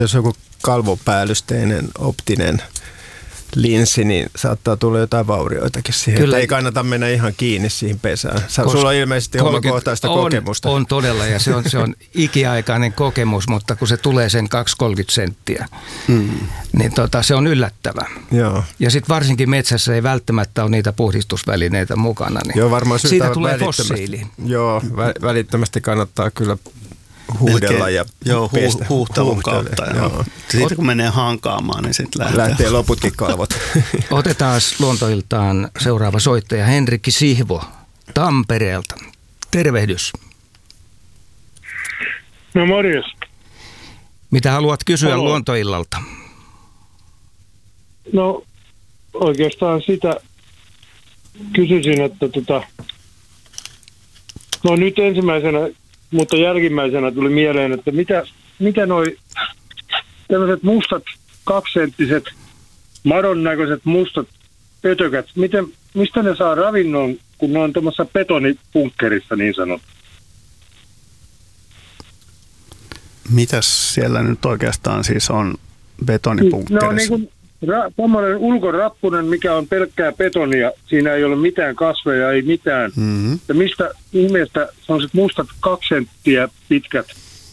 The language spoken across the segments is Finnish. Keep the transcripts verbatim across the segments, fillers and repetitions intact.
Jos joku kalvopäällysteinen optinen linssi, niin saattaa tulla jotain vaurioitakin siihen. Kyllä. Ei kannata mennä ihan kiinni siihen pesään. Sulla on ilmeisesti omakohtaista on, kokemusta. On todella, ja se on, se on ikiaikainen kokemus, mutta kun se tulee sen kaksikymmentä kolmekymmentä senttiä, hmm. niin tota, se on yllättävä. Joo. Ja sitten varsinkin metsässä ei välttämättä ole niitä puhdistusvälineitä mukana, niin Joo, varmaan siitä tulee fossiili. Joo, vä- välittömästi kannattaa kyllä huudella ja joo, pestä. huuhtelun kautta. Joo. Siitä kun menee hankaamaan, niin sitten lähtee. Lähtee loputkin kalvot. Otetaan Luontoiltaan seuraava soittaja Henrikki Sihvo Tampereelta. Tervehdys. No morjes. Mitä haluat kysyä Halo. Luontoillalta? No oikeastaan sitä kysyisin, että tota, no nyt ensimmäisenä, mutta jälkimmäisenä tuli mieleen, että mitä, mitä noi tämmöiset mustat kaksisenttiset, madon näköiset mustat pötökät, miten, mistä ne saa ravinnon, kun ne on tuommoisessa betonipunkkerissa niin sanottu? Mitäs siellä nyt oikeastaan siis on betonipunkkerissa? No on niin kuin ra, tommoinen ulkorappunen, mikä on pelkkää betonia. Siinä ei ole mitään kasveja, ei mitään. Mm-hmm. Ja mistä ihmeestä sellaiset mustat kaksi senttiä pitkät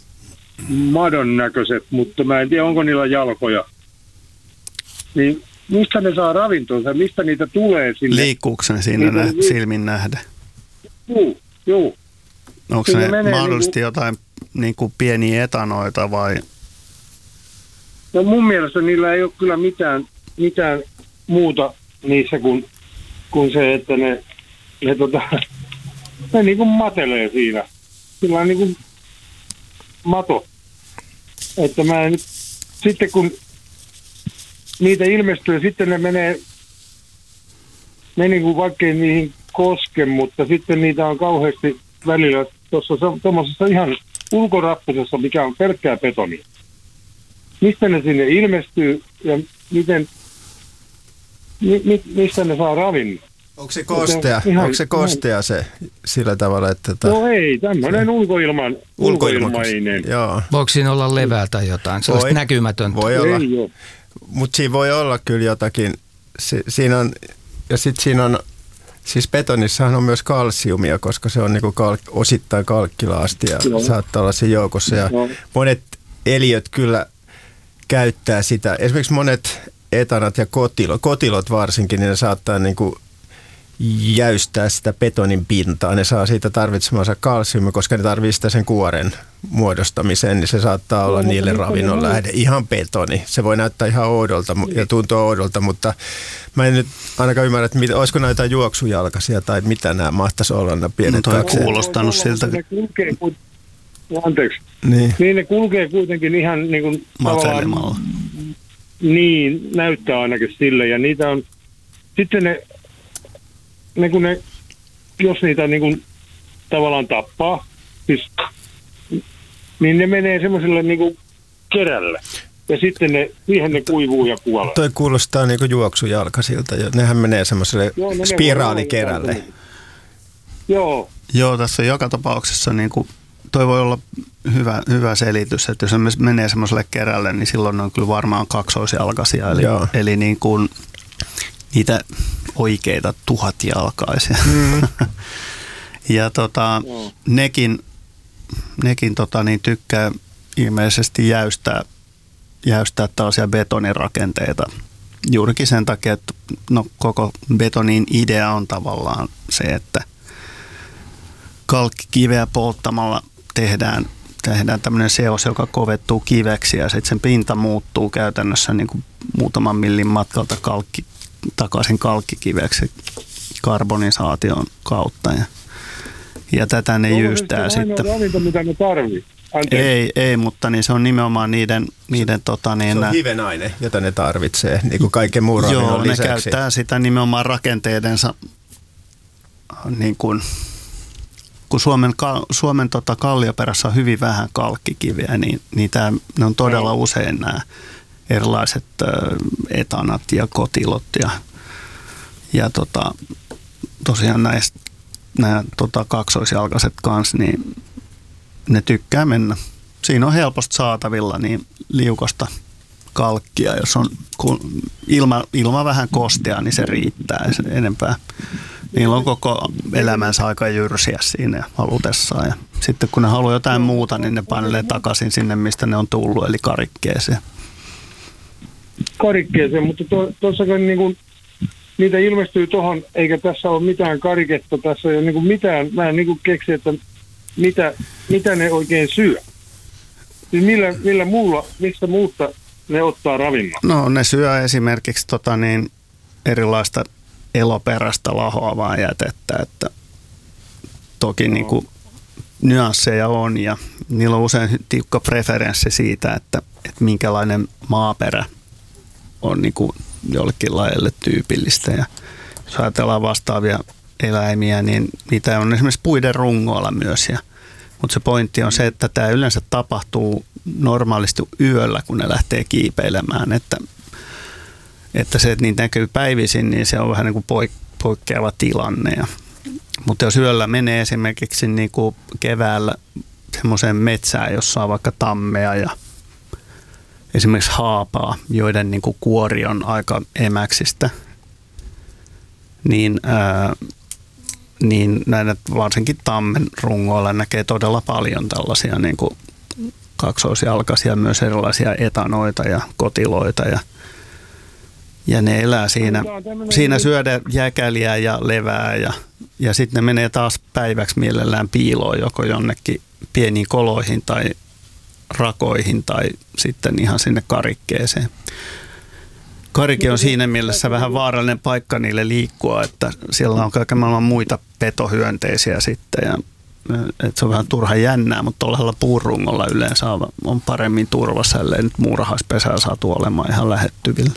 madon näköiset, mutta mä en tiedä, onko niillä jalkoja. Niin mistä ne saa ravintonsa? Mistä niitä tulee sinne? Liikkuuko ne siinä nä- li- silmin nähdä? Joo, joo. Onko Siinä ne mahdollisesti niin, jotain niin kuin pieniä etanoita vai? No mun mielestä niillä ei ole kyllä mitään, mitään muuta niissä kuin, kuin se, että ne, ne, tota, ne niin kuin matelee siinä. Sillä on niin kuin mato. Että mä en, sitten kun niitä ilmestyy, sitten ne menee, ne niin kuin vaikkei niihin koske, mutta sitten niitä on kauheasti välillä tuossa tuommoisessa ihan ulkorappusessa, mikä on pelkkää betonia. Mistä ne sinne ilmestyy ja miten, mi, mi, mistä ne saa ravinnon? Onko se kostea, ihan, Onko se, kostea se sillä tavalla, että... Ta... No ei, tämmöinen ulkoilman, ulkoilmainen. Joo. Voiko siinä olla levää tai jotain, sellaista voi, näkymätöntä? Voi olla, mutta siinä voi olla kyllä jotakin. Si, siinä on, ja sitten siinä on, siis betonissahan on myös kalsiumia, koska se on niinku kalk, osittain kalkkilaasti ja Joo. saattaa olla siinä joukossa. Ja Joo. monet eliöt kyllä käyttää sitä. Esimerkiksi monet etanat ja kotilot, kotilot varsinkin, niin ne saattaa niinku jäystää sitä betonin pintaa. Ne saa siitä tarvitsemansa kalsiumia, koska ne tarvitsee sitä sen kuoren muodostamiseen, niin se saattaa olla no, niille ravinnon lähde. Ihan betoni. Se voi näyttää ihan oudolta ja tuntua oudolta, mutta mä en nyt ainakaan ymmärrä, että mit, olisiko näitä juoksujalkaisia tai mitä nämä mahtaisi olla nämä pienet no, kaksi. Kuulostanut siltä. Ne kulkee, anteeksi. Niin. niin ne kulkee kuitenkin ihan niin kuin matelemalla. Niin, näyttää ainakin sille. Ja niitä on, sitten ne Ne, kun ne, jos niitä niin kuin tavallaan tappaa, siis, niin ne menee semmoiselle niin kuin kerälle. Ja sitten ne, siihen ne kuivuu ja kuolee. Toi kuulostaa niin kuin juoksujalkaisilta. Nehän menee semmoiselle Joo, spiraalikerälle. Joo. Joo, tässä joka tapauksessa niin kuin, toi voi olla hyvä, hyvä selitys, että jos se menee semmoiselle kerälle, niin silloin on kyllä varmaan kaksoisjalkaisia. Eli, eli niin kuin niitä oikeita tuhatjalkaisia. Mm. ja tota, no. nekin, nekin tota, niin tykkää ilmeisesti jäystää, jäystää tällaisia betonirakenteita. Juurikin sen takia, että no, koko betonin idea on tavallaan se, että kalkkikiveä polttamalla tehdään, tehdään tämmöinen seos, joka kovettuu kiveksi ja sitten sen pinta muuttuu käytännössä niin kuin muutaman millin matkalta kalkki takaisin kalkkikiveksi karbonisaation kautta. Ja, ja tätä ne no, jyystää sitten. Onko se ravinto, mitä ne tarvitsee? Ei, ei, mutta niin se on nimenomaan niiden... niiden tota, niin, se on hivenaine, jota ne tarvitsee, niin kuin kaiken muun ravinnon lisäksi. Joo, ne käyttää sitä nimenomaan rakenteidensa, niin kuin, kun Suomen, Suomen tota, kallioperässä on hyvin vähän kalkkikiviä, niin, niin tää, ne on todella no. usein nämä erilaiset etanat ja kotilot ja, ja tota, tosiaan näistä, nämä tota, kaksoisjalkaiset kanssa, niin ne tykkää mennä siinä on helposti saatavilla niin liukosta kalkkia. Jos on kun ilma, ilma vähän kostea, niin se riittää se enempää. Niillä on koko elämänsä aika jyrsiä siinä halutessaan. Ja sitten kun ne haluaa jotain muuta, niin ne painelee takaisin sinne, mistä ne on tullut, eli karikkeeseen. Karikkeeseen, mutta tuossakin niinku, niitä ilmestyy tuohon, eikä tässä ole mitään kariketta, tässä ei ole niinku mitään, mä en niinku keksi, että mitä, mitä ne oikein syö. Siis millä, millä muulla, mistä muuta ne ottaa ravinnon? No ne syö esimerkiksi tota niin, erilaista eloperäistä lahoavaa jätettä, että toki no. niin kuin nyansseja on ja niillä on usein tiukka preferenssi siitä, että, että minkälainen maaperä on niin kuin jollekin lajille tyypillistä. Ja jos ajatellaan vastaavia eläimiä, niin niitä on esimerkiksi puiden rungoilla myös. Ja, mutta se pointti on se, että tämä yleensä tapahtuu normaalisti yöllä, kun ne lähtee kiipeilemään, että Että se, että niitä näkyy päivisin, niin se on vähän niin kuin poik- poikkeava tilanne. Ja, mutta jos yöllä menee esimerkiksi niin kuin keväällä semmoiseen metsään, jossa on vaikka tammea ja esimerkiksi haapaa, joiden niin kuin kuori on aika emäksistä, niin, ää, niin näitä varsinkin tammen rungoilla näkee todella paljon tällaisia niin kuin kaksoisjalkaisia, myös erilaisia etanoita ja kotiloita ja Ja ne elää siinä, siinä syödä jäkäliä ja levää ja, ja sitten ne menee taas päiväksi mielellään piiloon joko jonnekin pieniin koloihin tai rakoihin tai sitten ihan sinne karikkeeseen. Karike on siinä mielessä vähän vaarallinen paikka niille liikkua, että siellä on kaiken maailman muita petohyönteisiä sitten ja että se on vähän turha jännää, mutta tuollaisella puurungolla yleensä on paremmin turvassa, ellei nyt muurahaispesää saatu olemaan ihan lähettyvillä.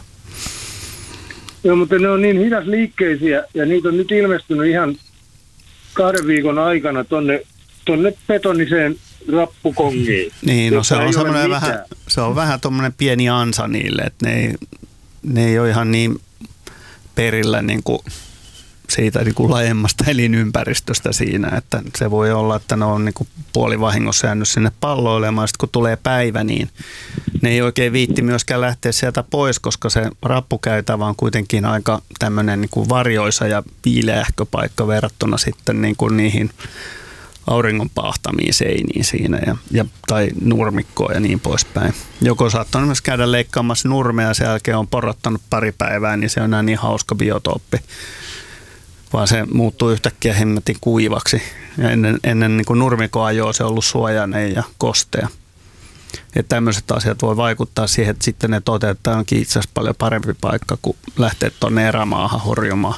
Joo, mutta ne on niin hidasliikkeisiä ja niitä on nyt ilmestynyt ihan kahden viikon aikana tonne, tonne betoniseen rappukongiin. Niin, no se on, semmoinen vähän, se on vähän tommoinen pieni ansa niille, että ne ei, ne ei ole ihan niin perillä niin kuin siitä niin kuin laajemmasta elinympäristöstä siinä, että se voi olla, että ne on niin kuin puolivahingossa jäänyt sinne palloilemaan. Sitten kun tulee päivä, niin ne ei oikein viitti myöskään lähteä sieltä pois, koska se rappukäytävä on kuitenkin aika tämmöinen niin kuin varjoisa ja viileähkö paikka verrattuna sitten niin kuin niihin auringon paahtamiin seiniin siinä ja, ja, tai nurmikkoon ja niin poispäin. Joko saattaa myös käydä leikkaamassa nurmea ja sen jälkeen on porottanut pari päivää, niin se on näin niin hauska biotooppi. Vaan se muuttuu yhtäkkiä hemmetin kuivaksi. Ja ennen, ennen niin kuin nurmikoajoa se on ollut suojainen ja kostea. Ja tämmöiset asiat voi vaikuttaa siihen, että sitten ne toteaa, että tämä onkin itse asiassa paljon parempi paikka, kuin lähteä tuonne erämaahan horjumaan.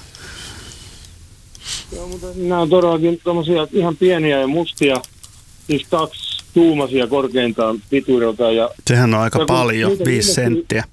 Joo, mutta nämä on todellakin tommosia ihan pieniä ja mustia, siis kaksi tuumaisia korkeintaan pituudelta. Ja sehän on aika ja paljon, niitä, viisi niitä, senttiä.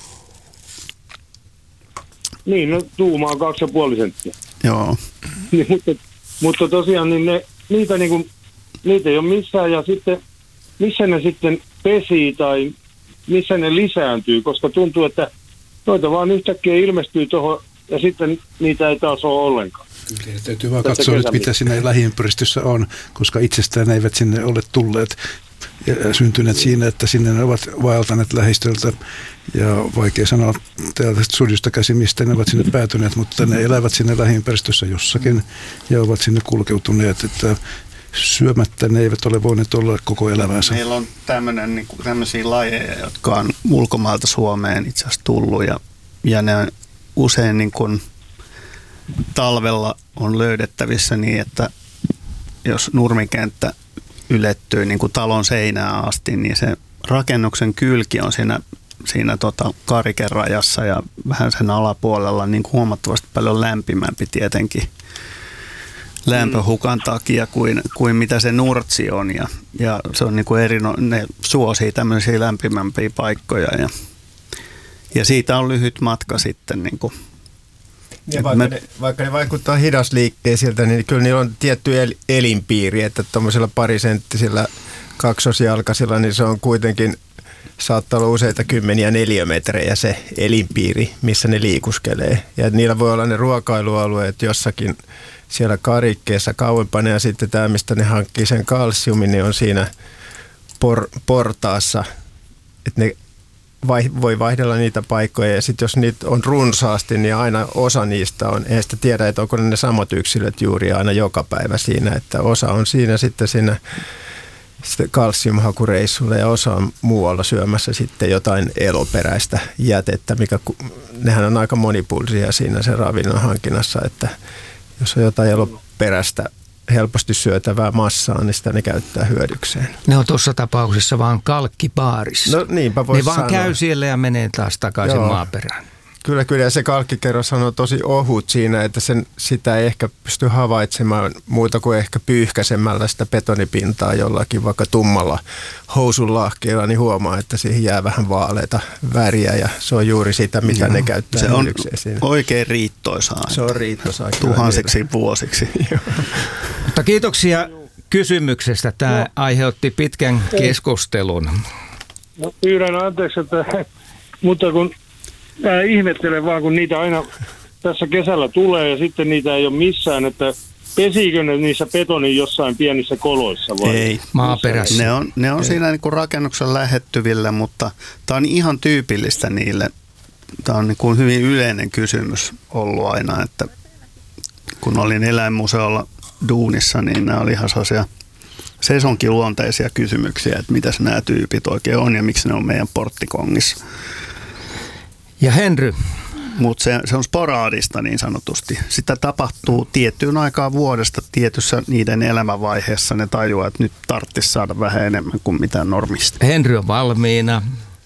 Niin, no tuuma on kaksi ja puoli senttiä. Joo. Niin, mutta, mutta tosiaan niin ne, niitä, niin kuin, niitä ei ole missään ja sitten missä ne sitten pesii tai missä ne lisääntyy, koska tuntuu, että noita vaan yhtäkkiä ilmestyy tuohon ja sitten niitä ei taas ole ollenkaan. Kyllä, täytyy vaan katsoa nyt, mitä siinä lähiympäristössä on, koska itsestään eivät sinne ole tulleet ja syntyneet siinä, että sinne ne ovat vaeltaneet lähistöltä ja vaikea sanoa täältä studiosta käsin, mistä ne ovat sinne päätyneet, mutta ne elävät sinne lähiympäristössä jossakin ja ovat sinne kulkeutuneet, että syömättä ne eivät ole voineet olla koko elämänsä. Meillä on tämmöinen, niin kuin, tämmöisiä lajeja, jotka on ulkomailta Suomeen itse asiassa tullut ja, ja ne on usein niin kuin talvella on löydettävissä niin, että jos nurmikenttä ylettyy niin kuin talon seinään asti, niin se rakennuksen kylki on siinä, siinä tota karikerajassa ja vähän sen alapuolella niin kuin huomattavasti paljon lämpimämpi tietenkin lämpöhukan takia kuin, kuin mitä se nurtsi on. Ja, ja se on niin kuin eri, ne suosii tämmöisiä lämpimämpiä paikkoja ja, ja siitä on lyhyt matka sitten niin kuin. Ja vaikka, me, ne, vaikka ne vaikuttaa hidasliikkeisiltä, niin kyllä niillä on tietty el, elinpiiri, että tuommoisella parisenttisillä kaksosjalkaisilla, niin se on kuitenkin, saattaa olla useita kymmeniä neliömetrejä se elinpiiri, missä ne liikuskelee. Ja niillä voi olla ne ruokailualueet jossakin siellä karikkeessa kauempana, ja sitten tämä, mistä ne hankkii sen kalsiumin, niin on siinä por, portaassa, että ne vai, voi vaihdella niitä paikkoja ja sitten jos niitä on runsaasti, niin aina osa niistä on, eihän sitä tiedä, että onko ne samat yksilöt juuri aina joka päivä siinä, että osa on siinä sitten siinä sitten kalsiumhakureissulla ja osa on muualla syömässä sitten jotain eloperäistä jätettä, mikä nehän on aika monipulsia siinä se ravinnon hankinnassa, että jos on jotain eloperäistä helposti syötävää massaa, niin sitä ne käyttää hyödykseen. Ne on tuossa tapauksessa vaan kalkkibaarissa. No niinpä voisi Ne vaan sanoa. käy siellä ja menee taas takaisin Joo. maaperään. Kyllä, kyllä. Ja se kalkkikerros on tosi ohut siinä, että sen, sitä ei ehkä pysty havaitsemaan muuta kuin ehkä pyyhkäisemällä sitä betonipintaa jollakin vaikka tummalla housun lahkeella, niin huomaa, että siihen jää vähän vaaleita väriä ja se on juuri sitä, mitä Joo. ne käyttää. Se on siinä. Oikein riittoisaa. Se on riittoisaa. Tuhansiksi vuosiksi. Mutta kiitoksia kysymyksestä. Tämä no. aiheutti pitkän keskustelun. No, pyydän anteeksi, että, mutta kun mä ihmettelen vaan, kun niitä aina tässä kesällä tulee ja sitten niitä ei ole missään, että pesiikö ne niissä betonin jossain pienissä koloissa vai? Ei, maaperässä. Ne on, ne on siinä niin kuin rakennuksen lähettyvillä, mutta tämä on ihan tyypillistä niille. Tämä on niin kuin hyvin yleinen kysymys ollut aina, että kun olin eläinmuseolla duunissa, niin nämä oli ihan sellaisia sesonkiluonteisia kysymyksiä, että mitäs nämä tyypit oikein on ja miksi ne on meidän porttikongissa. Ja Henry? Mutta se, se on sporaadista niin sanotusti. Sitä tapahtuu tiettyyn aikaan vuodesta tietyssä niiden elämänvaiheessa. Ne tajuaa, että nyt tarvitsisi saada vähän enemmän kuin mitä normisti. Henry on valmiina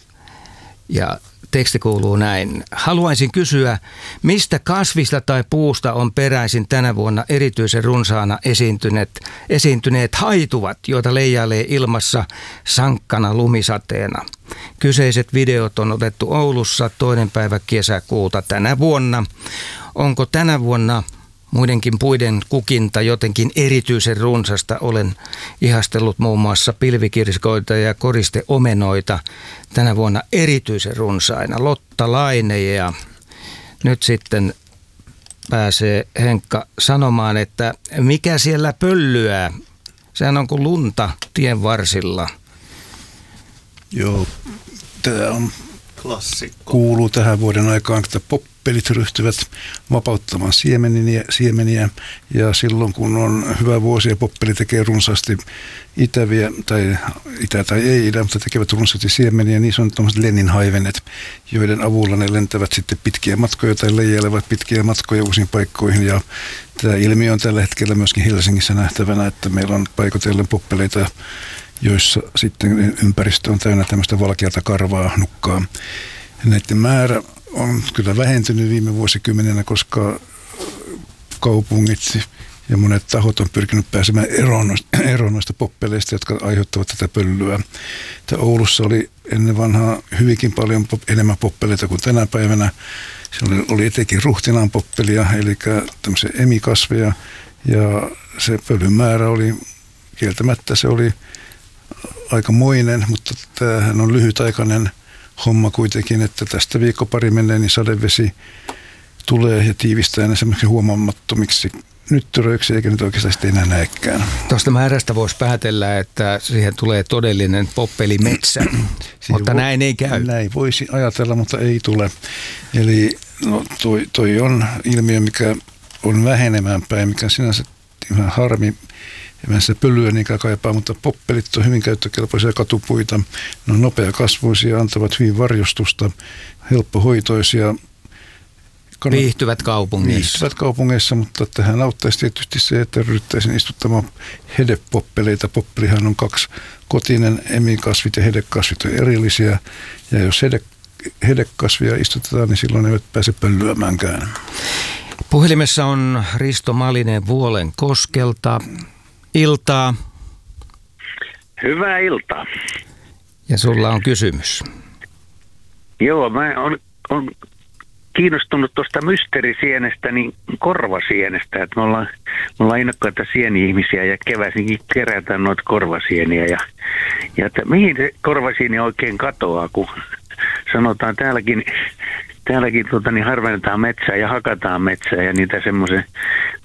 ja teksti kuuluu näin. Haluaisin kysyä, mistä kasvista tai puusta on peräisin tänä vuonna erityisen runsaana esiintyneet, esiintyneet haituvat, joita leijailee ilmassa sankkana lumisateena. Kyseiset videot on otettu Oulussa toinen päivä kesäkuuta tänä vuonna. Onko tänä vuonna muidenkin puiden kukinta jotenkin erityisen runsasta? Olen ihastellut muun muassa pilvikirskoita ja koristeomenoita tänä vuonna erityisen runsaina. Lotta Laine ja nyt sitten pääsee Henkka sanomaan, että mikä siellä pöllyää? Sehän on kuin lunta tien varsilla. Joo, tämä on klassikko. Kuuluu tähän vuoden aikaan, että poppelit ryhtyvät vapauttamaan siemeniä, siemeniä ja silloin kun on hyvä vuosi ja poppeli tekee runsaasti itäviä tai itä tai ei idä, mutta tekevät runsaasti siemeniä, niin se on tämmöiset leninhaivenet, joiden avulla ne lentävät sitten pitkiä matkoja tai leijailevat pitkiä matkoja uusiin paikkoihin ja tämä ilmiö on tällä hetkellä myöskin Helsingissä nähtävänä, että meillä on paikotellen poppeleita, joissa sitten ympäristö on täynnä tämmöistä valkeata karvaa, nukkaa. Näiden määrä on kyllä vähentynyt viime vuosikymmenenä, koska kaupungit ja monet tahot on pyrkinyt pääsemään eroon noista, eroon noista poppeleista, jotka aiheuttavat tätä pölyä. Tämä Oulussa oli ennen vanhaa hyvinkin paljon enemmän poppeleita kuin tänä päivänä. Siellä oli etenkin ruhtinaan poppelia, eli tämmöisiä emikasveja, ja se pölyn määrä oli kieltämättä se oli aikamoinen, mutta tämähän on lyhytaikainen homma kuitenkin, että tästä viikko pari menee, niin sadevesi tulee ja tiivistää ne semmoiksi huomaamattomiksi nyttyröiksi, eikä nyt oikeastaan sitten enää näekään. Tuosta määrästä voisi päätellä, että siihen tulee todellinen poppelimetsä, mutta vo- näin ei käy. Näin voisi ajatella, mutta ei tule. Eli no, toi, toi on ilmiö, mikä on vähenemään päin, mikä sinänsä ihan harmi. Ja se pölyä niinkään kaipaa, mutta poppelit on hyvin käyttökelpoisia katupuita. Ne on nopeakasvuisia, antavat hyvin varjostusta, helppohoitoisia. Kannat... Viihtyvät kaupungeissa. Viihtyvät kaupungeissa, mutta tähän auttaisi tietysti se, että ryhdyttäisiin istuttamaan hedepoppeleita. Poppelihan on kaksi kotinen, emikasvit ja hedekasvit on erillisiä. Ja jos hede, hedekasvia istutetaan, niin silloin ne eivät pääse pöllyämäänkään. Puhelimessa on Risto Malinen Vuolen Koskelta. Iltaa. Hyvää iltaa. Ja sulla on kysymys. Joo, mä olen on kiinnostunut tuosta mysteerisienestä, niin korvasienestä. Että me ollaan, me ollaan innokkaita sieni-ihmisiä ja keväisinkin kerätään noita korvasieniä. Ja, ja että mihin se korvasieni oikein katoaa, kun sanotaan täälläkin... Täälläkin tuota, niin harvennetaan metsää ja hakataan metsää ja niitä semmoisen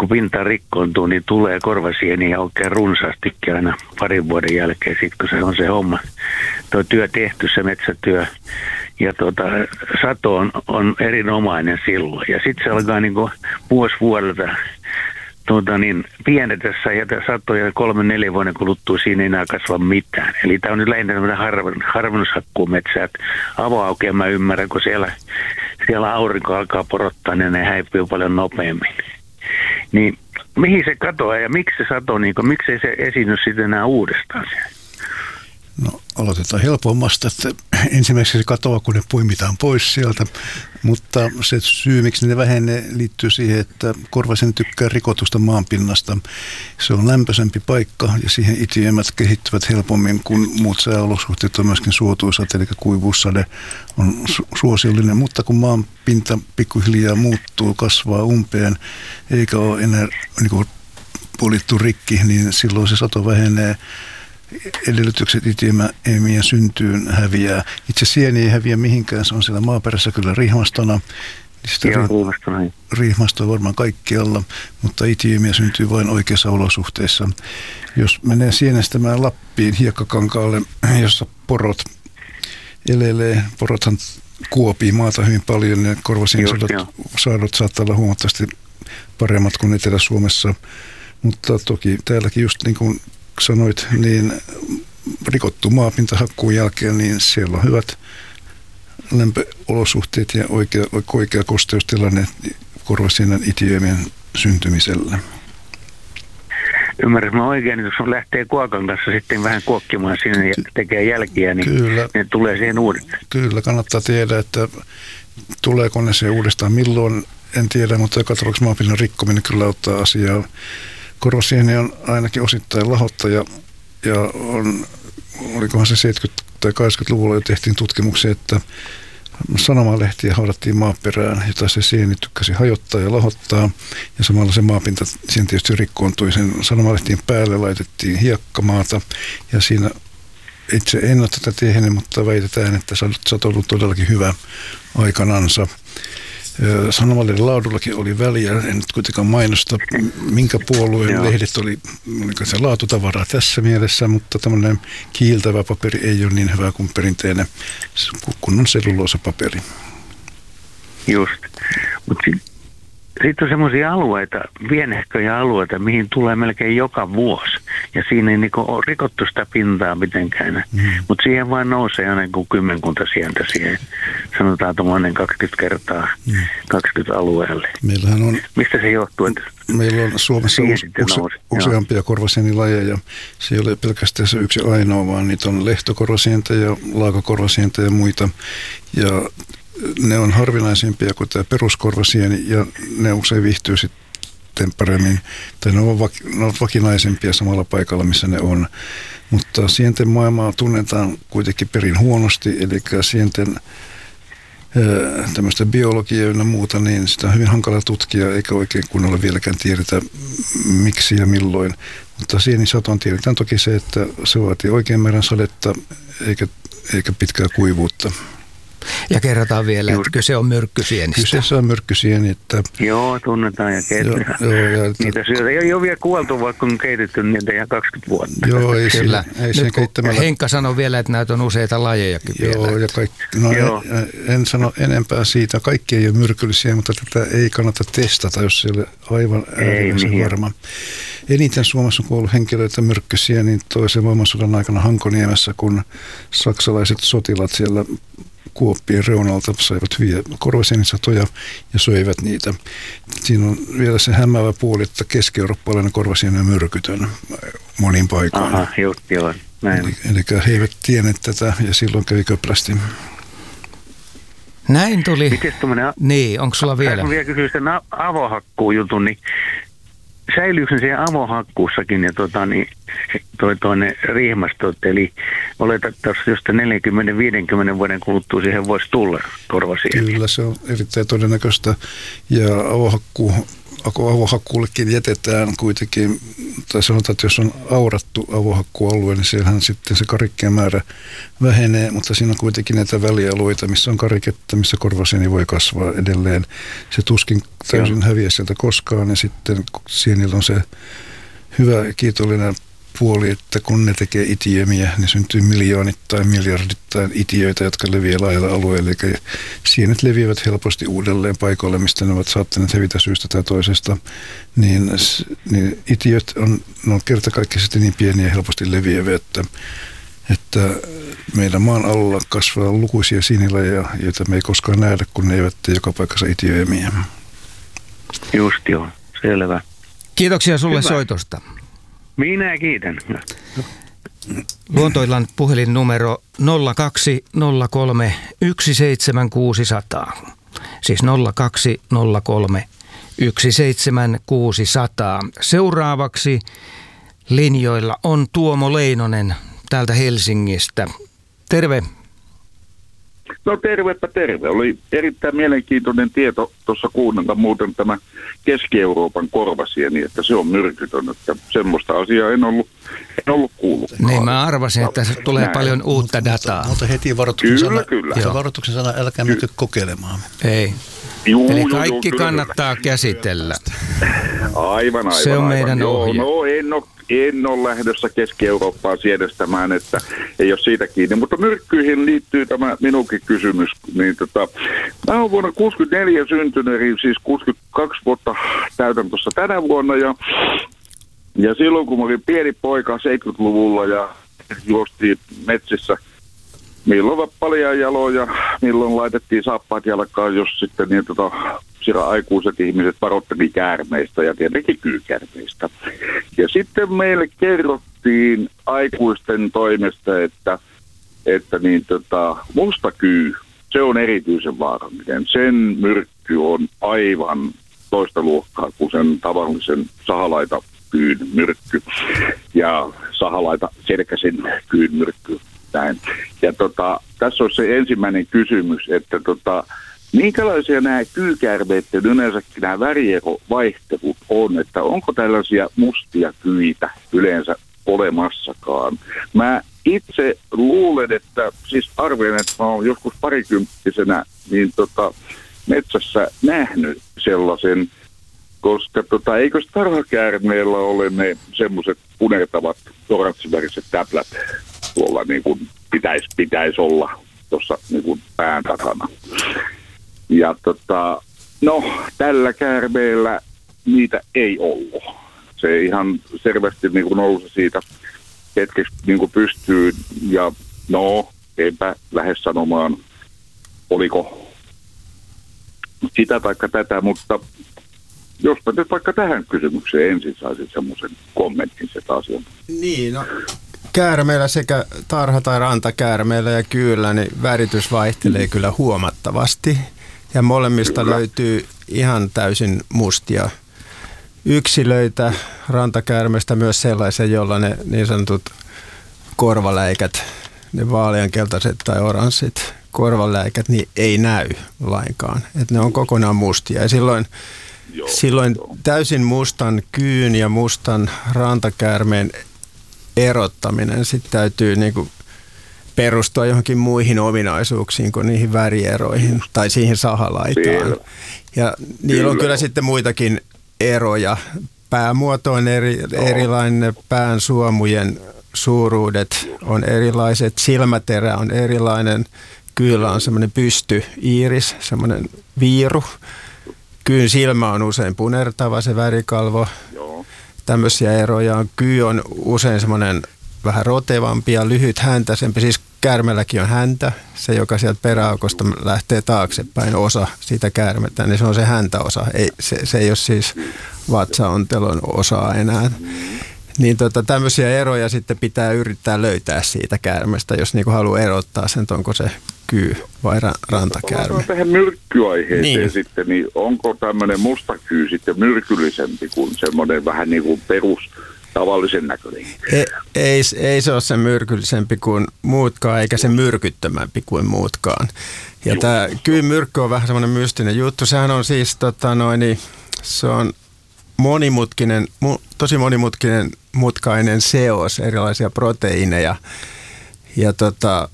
kun pinta rikkoontuu, niin tulee korvasieniä oikein runsaastikin aina parin vuoden jälkeen, sit kun se on se homma, tuo työ tehty, se metsätyö. Ja tuota, sato on, on erinomainen silloin. Ja sitten se alkaa niin kuin vuosi vuodelta tuota, niin, pienetessä ja satoja kolme neljä vuoden kuluttua siinä ei enää kasva mitään. Eli tämä on nyt lähinnä tämmöinen harvennushakkuumetsä, että avoaukea mä ymmärrän, kun siellä, siellä aurinko alkaa porottaa, niin ne häipyy paljon nopeammin. Niin mihin se katoaa ja miksi se sato, niin kuin, miksei se esiinny sitten enää uudestaan siellä? No aloitetaan helpommasta, että ensimmäiseksi se katoaa, kun ne poimitaan pois sieltä, mutta se syy, miksi ne vähenee, liittyy siihen, että korvasieni tykkää rikotusta maanpinnasta. Se on lämpöisempi paikka ja siihen itiöimät kehittyvät helpommin kuin muut sääolosuhteet on myöskin suotuisat, eli kuivuussade on su- suosiollinen, mutta kun maan pinta pikkuhiljaa muuttuu, kasvaa umpeen, eikä ole enää niin kuin polittu rikki, niin silloin se sato vähenee. Edellytykset itiöimien syntyyn häviää. Itse sieni ei häviä mihinkään, se on siellä maaperässä kyllä rihmastona. Sitä ri- rihmastoa varmaan kaikkialla, mutta itiöimiä syntyy vain oikeissa olosuhteissa. Jos menee sienestämään Lappiin hiekkakankaalle, jossa porot elelee, porothan kuopii maata hyvin paljon, ja korvasienisadot saadot saattaa olla huomattavasti paremmat kuin Etelä-Suomessa, mutta toki täälläkin just niin kuin sanoit, niin rikottu maapinta hakkuun jälkeen, niin siellä on hyvät lämpöolosuhteet ja oikea, oikea kosteustilanne korvasienen itiöimien syntymiselle. Ymmärrän mä oikein, että jos lähtee kuokan kanssa sitten vähän kuokkimaan sinne ja tekee jälkiä, niin kyllä, ne tulee siihen uudestaan. Kyllä, kannattaa tiedä, että tuleeko ne se uudestaan milloin, en tiedä, mutta joka tapauksessa maapinnan rikkominen kyllä auttaa asiaa. Korvasieni on ainakin osittain lahottaja ja on, olikohan se seitsemänkymmentä- tai kahdeksankymmentäluvulla jo tehtiin tutkimuksia, että sanomalehtiä haudattiin maaperään, jota se sieni tykkäsi hajottaa ja lahottaa, ja samalla se maapinta siinä tietysti rikkoontui. Sen sanomalehtien päälle laitettiin hiekkamaata, ja siinä itse en ole tätä tehnyt, mutta väitetään, että se on ollut todellakin hyvä aikanansa. Sanomalehden laadullakin oli väliä, en nyt kuitenkaan mainosta, minkä puolueen Joo. lehdet oli, oliko se laatutavaraa tässä mielessä, mutta tämmöinen kiiltävä paperi ei ole niin hyvä kuin perinteinen kunnon selluloosapaperi. Just, mutta sitten on semmoisia alueita, pienehköjä alueita, mihin tulee melkein joka vuosi. Ja siinä ei niinku ole rikottu sitä pintaa mitenkään. Mm. Mutta siihen vaan nousee aina kuin kymmenkunta sieltä siihen. Sanotaan tuommoinen kaksikymmentä kertaa mm. kaksikymmentä alueelle. Meillähän on, mistä se johtuu? Että meillä on Suomessa use, use, useampia korvasienilajeja. Se ei ole pelkästään se yksi ainoa, vaan niitä on lehtokorvasientä ja laakakorvasientä ja muita. Ja ne on harvinaisempia kuin tämä peruskorvasieni ja ne usein viihtyy sitten paremmin, tai ne ovat, vak- ne ovat vakinaisempia samalla paikalla, missä ne on. Mutta sienten maailmaa tunnetaan kuitenkin perin huonosti, eli sienten ää, tämmöistä biologiaa ja muuta, niin sitä on hyvin hankala tutkia, eikä oikein kunnolla vieläkään tiedetä miksi ja milloin. Mutta sienisaton tiedetään toki se, että se vaatii oikein määrän sadetta eikä, eikä pitkää kuivuutta. Ja kerrotaan vielä, että kyse on myrkkysienistä. Kyseessä on myrkkysieni. Että joo, tunnetaan ja keitetään. Joo, joo, ja niitä syötä ei ole vielä kuoltu, vaikka on keitetty niitä ihan kaksikymmentä vuotta. Joo, ei Kyllä. Siinä, ei nyt, keittämällä. Henkka sanoi vielä, että näitä on useita lajejakin joo, vielä. Ja kaikki, no joo. En, en sano enempää siitä. Kaikki ei ole myrkyllisiä, mutta tätä ei kannata testata, jos ei ole aivan äärimmäisen varma. Eniten Suomessa on kuollut henkilöitä myrkkysiä niin toisen maailmansodan aikana Hankoniemessä, kun saksalaiset sotilaat siellä kuoppien reunalta saivat hyviä korvasienisatoja ja söivät niitä. Siinä on vielä se hämäävä puoli, että keski-eurooppalainen korvasieni on myrkytön monin paikoin. Aha, just joo, näin. Eli, eli he eivät tienneet tätä ja silloin kävi köplästi. Näin tuli. Mites tommonen, niin, onko sulla vielä? Mä vielä kysyä sen avohakkuujutun, niin säilyykö siellä avohakkuussakin ja tota, niin, toi toinen rihmastot, eli oletettavasti josta neljäkymmentä viisikymmentä vuoden kuluttua siihen voisi tulla korvasieni. Kyllä, se on erittäin todennäköistä ja avohakkuu avohakkuullekin jätetään kuitenkin, tai sanotaan, että jos on aurattu avohakkualue, niin siellähän sitten se karikkeen määrä vähenee, mutta siinä on kuitenkin näitä välialueita, missä on kariketta, missä korvasieni voi kasvaa edelleen. Se tuskin täysin häviää sieltä koskaan, ja sitten sienillä on se hyvä ja kiitollinen puoli, että kun ne tekee itiömiä, niin syntyy miljoonittain, miljardittain itiöitä, jotka leviää laajalla alueella. Eli sienet leviävät helposti uudelleen paikoille, mistä ne ovat saattaneet hävitä syystä tai toisesta. Niin, niin itiöt on, on kertakaikkisesti niin pieniä ja helposti leviäviä, että, että meidän maan alla kasvaa lukuisia sienilajeja, joita me ei koskaan nähdä, kun ne eivät tee joka paikassa itiömiä. Just joo, selvä. Kiitoksia sulle Hyvä. soitosta. Minä kiitän. Luontoillan puhelinnumero nolla kaksi nolla kolme yksi seitsemän kuusi nolla nolla. Siis nolla kaksi nolla kolme yksi seitsemän kuusi nolla nolla. Seuraavaksi linjoilla on Tuomo Leinonen täältä Helsingistä. Terve. No tervepä terve. Oli erittäin mielenkiintoinen tieto tuossa kuunnella muuten tämä Keski-Euroopan korvasieni, että se on myrkytön. Että semmoista asiaa en ollut, en ollut kuullut. Niin mä arvasin, että se tulee Näin. paljon uutta mutta, dataa. Mutta heti varoituksen kyllä, sana, kyllä. varoituksen sana, älkää menkö kokeilemaan. Ei. Juu, Eli juu, kaikki juu, kannattaa kyllä. käsitellä. Aivan, aivan. Se on aivan. meidän Joo, ohje. No en ole, en ole lähdössä Keski-Eurooppaan siedestämään, että ei ole siitä kiinni. Mutta myrkkyihin liittyy tämä minunkin kysymys. Niin tota, mä olen vuonna kuusikymmentäneljä syntynyt, eli siis kuusikymmentäkaksi vuotta täytän tuossa tänä vuonna. Ja, ja silloin kun mä olin pieni poika seitsemänkymmentäluvulla ja juostiin metsissä, milloin paljon jaloja, milloin laitettiin saappaat jalkaan, jos sitten niin tota, siellä aikuiset ihmiset varoitteli käärmeistä ja tietenkin kyykäärmeistä. Ja sitten meille kerrottiin aikuisten toimesta, että, että niin tota, musta kyy, se on erityisen vaarallinen. Sen myrkky on aivan toista luokkaa kuin sen tavallisen sahalaita kyyn myrkky ja sahalaita selkäisen kyyn myrkky. Näin. Ja tota, tässä on se ensimmäinen kysymys, että tota, minkälaisia nämä kyykäärmeiden yleensäkin nämä värierovaihtelut on, että onko tällaisia mustia kyitä yleensä olemassakaan. Mä itse luulen, että siis arvioin, että mä oon joskus parikymppisenä niin tota, metsässä nähnyt sellaisen, koska tota, eikös tarhakäärmeellä ole ne semmoiset punertavat oranssiväriset täplät tuolla niin kuin pitäisi, pitäisi olla tuossa niin kuin pään takana. Ja tota, no tällä käärmeellä niitä ei ollut. Se ihan selvästi niin kuin nousi siitä hetkeksi niin kuin pystyyn ja no eipä lähde sanomaan oliko sitä taikka tätä, mutta jospa nyt vaikka tähän kysymykseen ensin saisit semmoisen kommentin sitä asiaa. Niin, no käärmeillä sekä tarha- tai rantakäärmeillä ja kyyllä niin väritys vaihtelee kyllä huomattavasti. Ja molemmista kyllä löytyy ihan täysin mustia yksilöitä rantakäärmeistä, myös sellaisia, joilla ne niin sanotut korvaläikät, ne vaaleankeltaiset tai oranssit korvaläikät, niin ei näy lainkaan. Että ne on kokonaan mustia. Ja silloin, joo, silloin joo. täysin mustan kyyn ja mustan rantakäärmeen erottaminen sitten täytyy niinku perustua johonkin muihin ominaisuuksiin kuin niihin värieroihin tai siihen sahalaitaan. Ja niillä on kyllä sitten muitakin eroja. Päämuoto on eri, erilainen, pään suomujen suuruudet on erilaiset, silmäterä on erilainen, kyyllä on semmoinen pysty-iiris, semmoinen viiru. Kyyn silmä on usein punertava, se värikalvo. Tämmöisiä eroja on. Kyy on usein semmoinen vähän rotevampi ja lyhyt häntäisempi. Siis käärmelläkin on häntä, se joka sieltä peräaukosta lähtee taaksepäin osa siitä käärmettä, niin se on se häntäosa. Ei, se, se ei ole siis vatsaontelon osaa enää. Niin tota, tämmöisiä eroja sitten pitää yrittää löytää siitä käärmestä, jos niinku haluaa erottaa sen, onko se kyy vai ra- rantakäärme. Palataan tähän myrkkyaiheeseen niin. sitten, niin onko tämmöinen musta kyy sitten myrkyllisempi kuin semmoinen vähän niin kuin perus tavallisen näköinen? Ei, ei, ei se ole se myrkyllisempi kuin muutkaan, eikä se myrkyttömämpi kuin muutkaan. Ja tämä kyyn myrkky on vähän semmoinen mystinen juttu. Sehän on siis, tota noin, se on monimutkinen, tosi monimutkinen mutkainen seos, erilaisia proteiineja. Ja tota,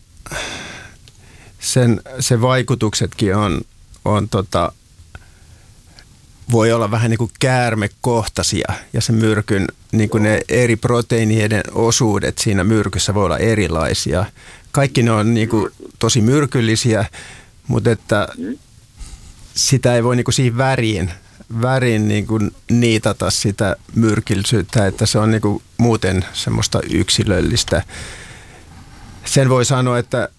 sen, sen vaikutuksetkin on, on tota, voi olla vähän niin kuin käärmekohtaisia ja se myrkyn, niin kuin ne eri proteiinien osuudet siinä myrkyssä voi olla erilaisia. Kaikki ne on niin kuin tosi myrkyllisiä, mutta että sitä ei voi niin kuin siihen väriin, väriin niin kuin niitata sitä myrkyllisyyttä, että se on niin kuin muuten semmoista yksilöllistä. Sen voi sanoa, että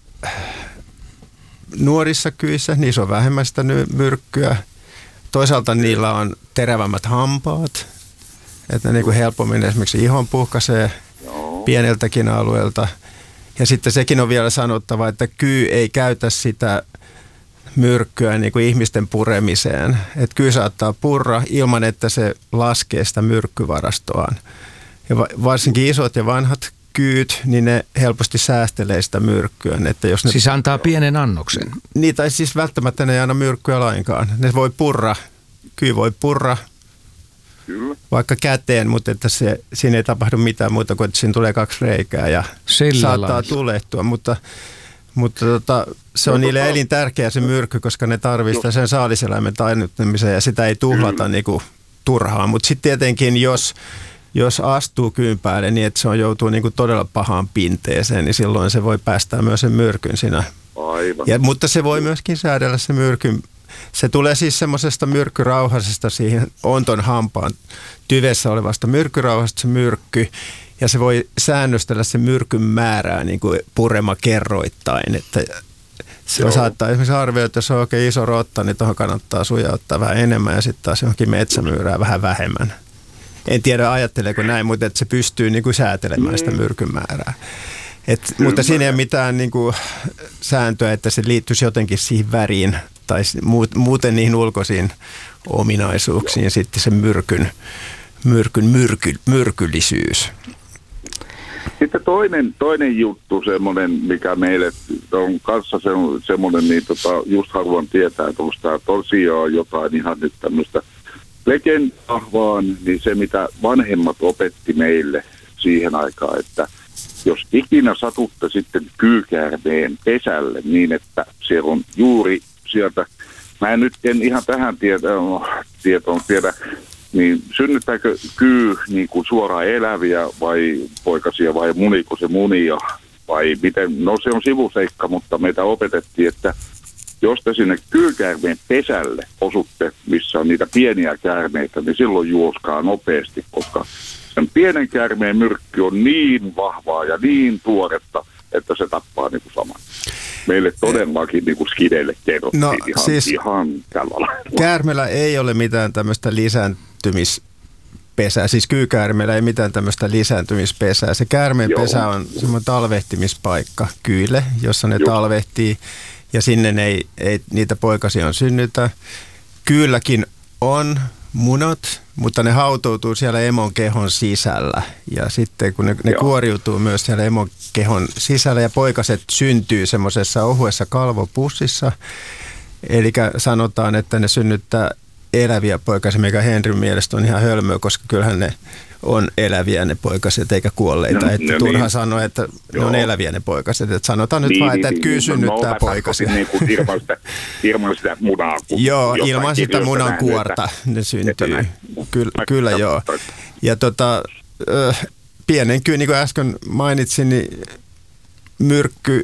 nuorissa kyissä niissä on vähemmän sitä myrkkyä. Toisaalta niillä on terävämmät hampaat, että ne niin kuin helpommin esimerkiksi ihon puhkaisee pieneltäkin alueelta. Ja sitten sekin on vielä sanottava, että kyy ei käytä sitä myrkkyä niin kuin ihmisten puremiseen. Että kyy saattaa purra ilman, että se laskee sitä myrkkyvarastoaan. Ja varsinkin isot ja vanhat kyyt, niin ne helposti säästelee sitä myrkkyä. Että jos ne, siis antaa pienen annoksen. Niin, tai siis välttämättä ne ei anna myrkkyä lainkaan. Ne voi purra, kyy voi purra Kyllä. vaikka käteen, mutta että se, siinä ei tapahdu mitään muuta kuin, että siinä tulee kaksi reikää ja Sillä saattaa lailla. tulehtua. Mutta, mutta tota, se on no, niille tota... elintärkeä se myrkky, koska ne tarvitsee sen saaliseläimen tainnuttamiseen ja sitä ei tuhlata niin kuin turhaan. Mutta sitten tietenkin, jos... Jos astuu kyyn päälle niin, että se on joutuu niin kuin todella pahaan pinteeseen, niin silloin se voi päästää myös sen myrkyn siinä. Aivan. Ja, mutta se voi myöskin säädellä se myrkyn. Se tulee siis semmoisesta myrkkyrauhasesta siihen onton hampaan tyvessä olevasta myrkkyrauhasta se myrkky. Ja se voi säännöstellä sen myrkyn määrää niin kuin purema kerroittain. Että se Joo. saattaa esimerkiksi arvioida, että jos on oikein iso rotta, niin tuohon kannattaa sujauttaa vähän enemmän ja sitten taas johonkin metsämyyrää vähän vähemmän. En tiedä, ajatteleeko näin, mutta että se pystyy niin kuin säätelemään sitä myrkyn määrää. Et, mutta siinä ei ole mitään niin kuin sääntöä, että se liittyisi jotenkin siihen väriin tai muuten niihin ulkoisiin ominaisuuksiin ja sitten se myrkyn, myrkyn myrky, myrkyllisyys. Sitten toinen, toinen juttu, semmoinen, mikä meille on kanssa se, semmoinen, niin tota, just haluan tietää, että onko tämä tosiaan jotain ihan nyt tämmöistä legendaa vaan, niin se mitä vanhemmat opetti meille siihen aikaan, että jos ikinä satutte sitten kyykäärmeen pesälle niin, että siellä on juuri sieltä, mä en nyt en ihan tähän tietoon, tietoon tiedä, niin synnyttääkö kyy niin kuin suoraan eläviä vai poikasia vai muniko se munia vai miten, no se on sivuseikka, mutta meitä opetettiin, että jos te sinne kyykäärmeen pesälle osutte, missä on niitä pieniä käärmeitä, niin silloin juoskaa nopeasti, koska sen pienen käärmeen myrkky on niin vahvaa ja niin tuoretta, että se tappaa niin kuin saman. Meille todellakin niin kuin skideille kerrottiin no, ihan, siis ihan tällä lailla. Käärmeellä ei ole mitään tämmöistä lisääntymispesää, siis kyykäärmeellä ei mitään tämmöistä lisääntymispesää. Se käärmeen Joo. pesä on semmoinen talvehtimispaikka kyille, jossa ne Just. talvehtii. Ja sinne ei, ei niitä poikasia synnytä. Kyylläkin on munat, mutta ne hautoutuu siellä emon kehon sisällä. Ja sitten kun ne, ne kuoriutuu myös siellä emon kehon sisällä ja poikaset syntyy semmoisessa ohuessa kalvopussissa. Eli sanotaan, että ne synnyttää eläviä poikasia, mikä Henryn mielestä on ihan hölmöä, koska kyllähän ne on eläviä ne poikaset eikä kuolleita. No, että no turha niin. sanoa, että Joo. ne on eläviä ne poikaset. Että sanotaan niin, nyt vaan, että niin, kyy synnyttää no, poikasia. Niin kuin ilman, sitä, ilman sitä munaa. Joo, ilman sitä munan kuorta ne syntyy. Kyllä, kyllä joo. Ja tota, pienen kyy, niin kuin äsken mainitsin, niin myrkky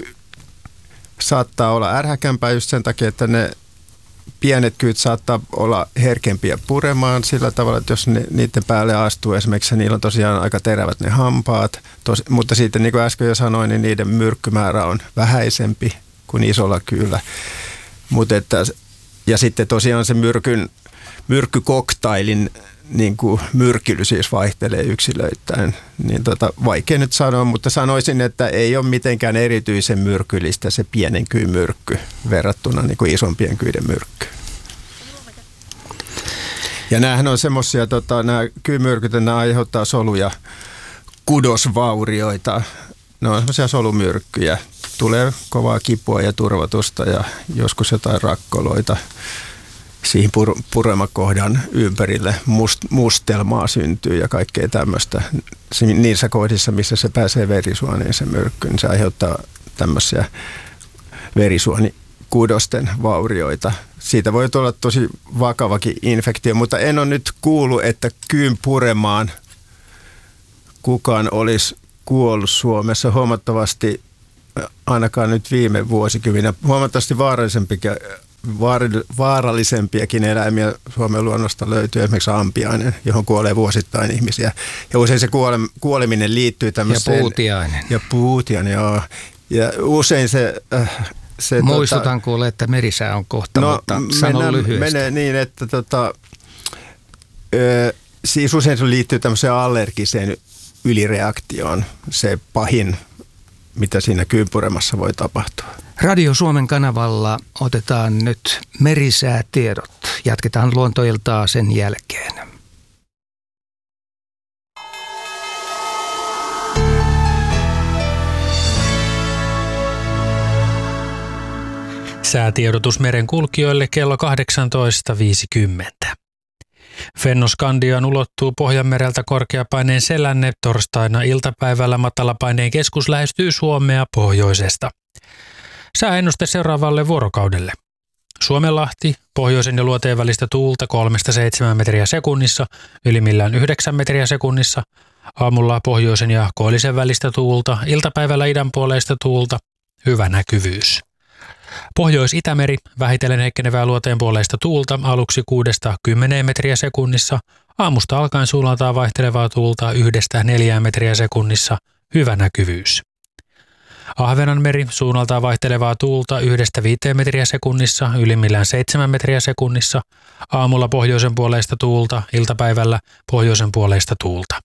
saattaa olla ärhäkämpää just sen takia, että ne pienet kyyt saattaa olla herkempiä puremaan sillä tavalla, että jos ne, niiden päälle astuu esimerkiksi, niillä on tosiaan aika terävät ne hampaat, tos, mutta sitten niin kuin äsken jo sanoin, niin niiden myrkkymäärä on vähäisempi kuin isolla kyyllä. Mut että, ja sitten tosiaan se myrkyn, myrkkykoktailin niin kuin myrkyllisyys vaihtelee yksilöittäin. Niin tota, vaikea nyt sanoa, mutta sanoisin, että ei ole mitenkään erityisen myrkyllistä se pienen kyyn myrkky verrattuna niin kuin isompien kyiden myrkky. Ja näähän on semmoisia, tota, nämä kyymyrkyt, nämä aiheuttaa solu- ja kudosvaurioita. Ne on semmoisia solumyrkkyjä. Tulee kovaa kipua ja turvotusta ja joskus jotain rakkoloita. siihen pur- puremakohdan ympärille must, mustelmaa syntyy ja kaikkea tämmöistä. Niissä kohdissa, missä se pääsee verisuoniin se myrkky, niin se aiheuttaa tämmöisiä verisuonikudosten vaurioita. Siitä voi tulla tosi vakavakin infektio, mutta en ole nyt kuullut, että kyyn puremaan kukaan olisi kuollut Suomessa huomattavasti, ainakaan nyt viime vuosikymmenä, huomattavasti vaarallisempikin vaarallisempiakin eläimiä Suomen luonnosta löytyy, esimerkiksi ampiainen, johon kuolee vuosittain ihmisiä. Ja usein se kuole, kuoleminen liittyy tämmöiseen... Ja puutiainen. Ja puutiainen, joo. Ja usein se... Äh, se Muistutan tota, kuule, että merisää on kohta, no, mutta sano lyhyesti. Menee niin, että tota, ö, siis usein se liittyy tämmöiseen allergiseen ylireaktioon, se pahin, mitä siinä kyynpuremassa voi tapahtua. Radio Suomen kanavalla otetaan nyt merisäätiedot. Jatketaan luontoiltaa sen jälkeen. Säätiedotus merenkulkijoille kello kahdeksantoista viisikymmentä. Fennoskandiaan ulottuu Pohjanmereltä korkeapaineen selänne. Torstaina iltapäivällä matalapaineen keskus lähestyy Suomea pohjoisesta. Sääennuste seuraavalle vuorokaudelle. Suomenlahti, pohjoisen ja luoteen välistä tuulta kolmesta seitsemään metriä sekunnissa, ylimmillään yhdeksän metriä sekunnissa. Aamulla pohjoisen ja koillisen välistä tuulta, iltapäivällä idänpuoleista tuulta, hyvä näkyvyys. Pohjois-Itämeri, vähitellen heikkenevää luoteenpuoleista tuulta, aluksi kuudesta kymmeneen metriä sekunnissa, aamusta alkaen suunnaltaan vaihtelevaa tuulta yhdestä neljään metriä sekunnissa, hyvä näkyvyys. Ahvenanmeri, suunnaltaan vaihtelevaa tuulta yhdestä viiteen metriä sekunnissa, ylimmillään seitsemän metriä sekunnissa, aamulla pohjoisen puoleista tuulta, iltapäivällä pohjoisen puoleista tuulta.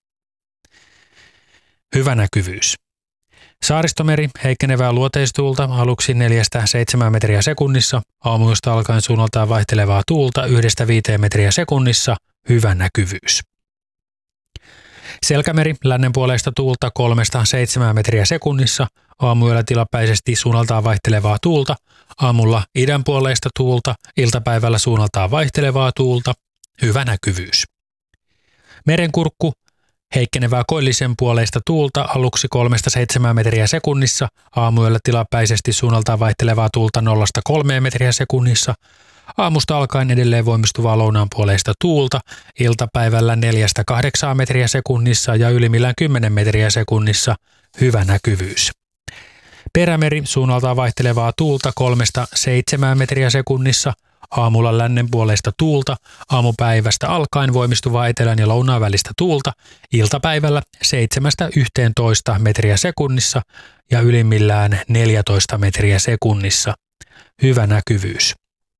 Hyvä näkyvyys. Saaristomeri, heikkenevää luoteistuulta, aluksi neljästä seitsemään metriä sekunnissa, aamuista alkaen suunnaltaan vaihtelevaa tuulta yhdestä viiteen metriä sekunnissa, hyvä näkyvyys. Selkämeri, lännen puoleista tuulta kolmesta seitsemään metriä sekunnissa, aamuyöllä tilapäisesti suunnaltaan vaihtelevaa tuulta, aamulla idän puoleista tuulta, iltapäivällä suunnaltaan vaihtelevaa tuulta, hyvä näkyvyys. Merenkurkku, heikkenevää koillisen puoleista tuulta, aluksi kolmesta seitsemään metriä sekunnissa, aamuyöllä tilapäisesti suunnaltaan vaihtelevaa tuulta nollasta kolmeen metriä sekunnissa, aamusta alkaen edelleen voimistuvaa lounaan puoleista tuulta, iltapäivällä neljästä kahdeksaan metriä sekunnissa ja ylimmillään kymmenen metriä sekunnissa, hyvä näkyvyys. Perämeri, suunnaltaan vaihtelevaa tuulta kolmesta seitsemään metriä sekunnissa, aamulla lännen puoleista tuulta, aamupäivästä alkaen voimistuvaa etelän ja lounaan välistä tuulta, iltapäivällä seitsemästä yhteentoista metriä sekunnissa ja ylimmillään neljätoista metriä sekunnissa, hyvä näkyvyys.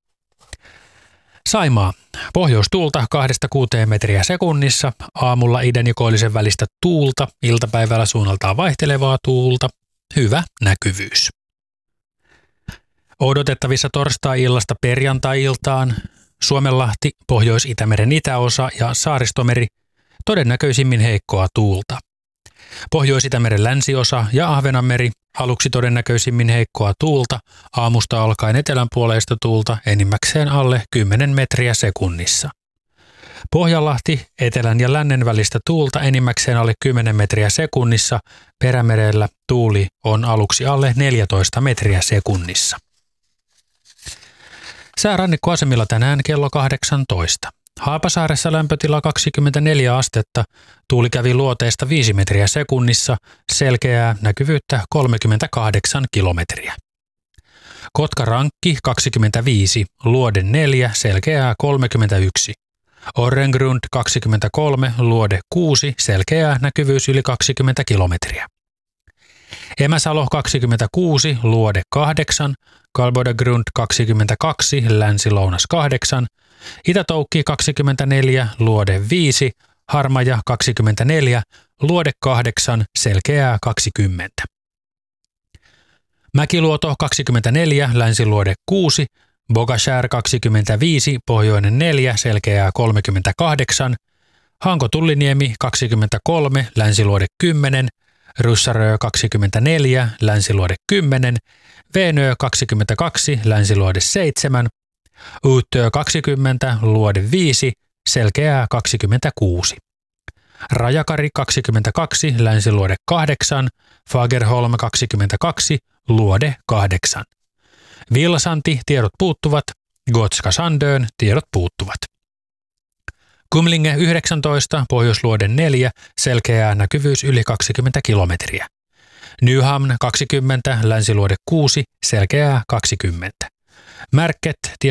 Saimaa. Pohjoistuulta kahdesta kuuteen metriä sekunnissa, aamulla idän ja koillisen välistä tuulta, iltapäivällä suunnaltaan vaihtelevaa tuulta, hyvä näkyvyys. Odotettavissa torstai-illasta perjantai-iltaan Suomenlahti, Pohjois-Itämeren itäosa ja Saaristomeri, todennäköisimmin heikkoa tuulta. Pohjois-Itämeren länsiosa ja Ahvenanmeri, aluksi todennäköisimmin heikkoa tuulta, aamusta alkaen etelänpuoleista tuulta enimmäkseen alle kymmenen metriä sekunnissa. Pohjanlahti, etelän ja lännen välistä tuulta enimmäkseen alle kymmenen metriä sekunnissa, Perämerellä tuuli on aluksi alle neljätoista metriä sekunnissa. Sää rannikkoasemilla tänään kello kahdeksantoista. Haapasaaressa lämpötila kaksikymmentäneljä astetta, tuuli kävi luoteesta viisi metriä sekunnissa, selkeää näkyvyyttä kolmekymmentäkahdeksan kilometriä. Kotka-Rankki kaksikymmentäviisi, luode neljä, selkeää kolmekymmentäyksi. Orrengrund kaksikymmentäkolme, luode kuusi, selkeää näkyvyys yli kaksikymmentä kilometriä. Emäsalo kaksikymmentäkuusi, luode kahdeksan, Kalbodagrund kaksikymmentäkaksi, länsi-lounas kahdeksan, Itä-Toukki kaksikymmentäneljä, luode viisi, Harmaja kaksikymmentäneljä, luode kahdeksan, selkeää kaksikymmentä. Mäkiluoto kaksikymmentäneljä, länsiluode kuusi, Bogashär kaksikymmentäviisi, pohjoinen neljä, selkeää kolmekymmentäkahdeksan, Hanko-Tulliniemi kaksikymmentäkolme, länsiluode kymmenen, Ryssarö kaksikymmentäneljä, länsiluode kymmenen, Veenö kaksikymmentäkaksi, länsiluode seitsemän, Utö kaksikymmentä, luode viisi, selkeää kaksikymmentäkuusi. Rajakari kaksikymmentäkaksi, länsiluode kahdeksan, Fagerholm kaksikymmentäkaksi, luode kahdeksan. Vilsanti, tiedot puuttuvat, Gotska Sandön, tiedot puuttuvat. Kumlinge yhdeksäntoista, pohjoisluode neljä, selkeää näkyvyys yli kaksikymmentä kilometriä. Nyhamn kaksikymmentä, länsiluode kuusi, selkeää kaksikymmentä. Märket,